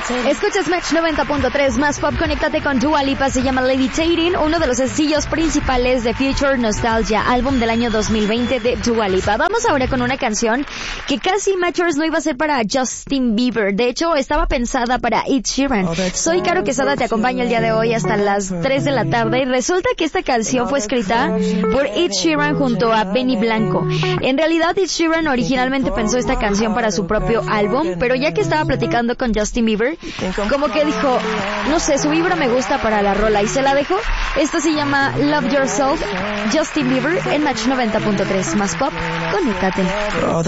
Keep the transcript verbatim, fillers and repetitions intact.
Escuchas Match noventa punto tres más pop, conéctate con Dua Lipa, se llama Levitating, uno de los sencillos principales de Future Nostalgia, álbum del año dos mil veinte de Dua Lipa. Vamos ahora con una canción que casi Matchers no iba a ser para Justin Bieber, de hecho estaba pensada para Ed Sheeran. Soy Caro Quesada, te acompaño el día de hoy hasta las tres de la tarde y resulta que esta canción fue escrita por Ed Sheeran junto a Benny Blanco. En realidad Ed Sheeran originalmente pensó esta canción para su propio álbum, pero ya que estaba platicando con Justin Bieber, como que dijo, no sé, su vibra me gusta para la rola y se la dejó. Esta se llama Love Yourself, Justin Bieber en Match noventa punto tres más pop, conéctate.